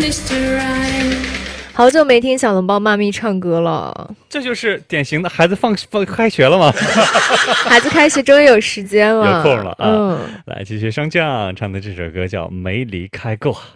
好久没听小笼包妈咪唱歌了， 这就是典型的孩子放开学了吗？ 孩子开学终于有时间了， 有空了啊！来，继续升降唱的这首歌叫《没离开过》。